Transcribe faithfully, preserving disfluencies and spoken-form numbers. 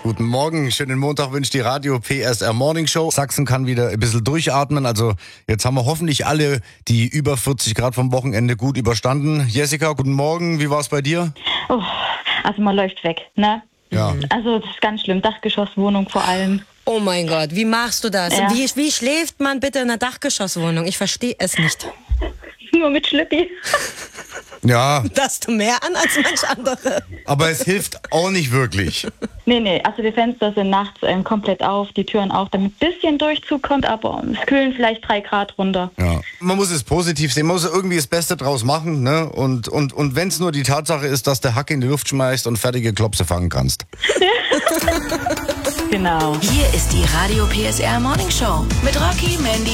Guten Morgen, schönen Montag wünscht die Radio P S R Morning Show. Sachsen kann wieder ein bisschen durchatmen, also jetzt haben wir hoffentlich alle die über vierzig Grad vom Wochenende gut überstanden. Jessica, guten Morgen, wie war es bei dir? Oh, also man läuft weg, ne? Ja. Also das ist ganz schlimm, Dachgeschosswohnung vor allem. Oh mein Gott, wie machst du das? Ja. Wie, wie schläft man bitte in einer Dachgeschosswohnung? Ich verstehe es nicht. Nur mit Schlippi. Ja, Das du mehr an als manch andere. aber es hilft auch nicht wirklich. Nee, nee, also die Fenster sind nachts ähm, komplett auf, die Türen auf, damit ein bisschen Durchzug kommt, aber es kühlen vielleicht drei Grad runter. Ja. Man muss es positiv sehen, man muss irgendwie das Beste draus machen, ne? Und, und, und wenn es nur die Tatsache ist, dass der Hack in die Luft schmeißt und fertige Klopse fangen kannst. Genau. Hier ist die Radio P S R Morning Show mit Rocky, Mandy